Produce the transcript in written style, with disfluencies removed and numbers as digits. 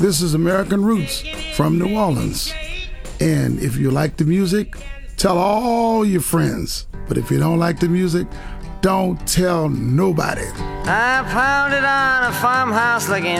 This is American Roots from New Orleans. And if you like the music, tell all your friends. But if you don't like the music, don't tell nobody. I pounded on a farmhouse looking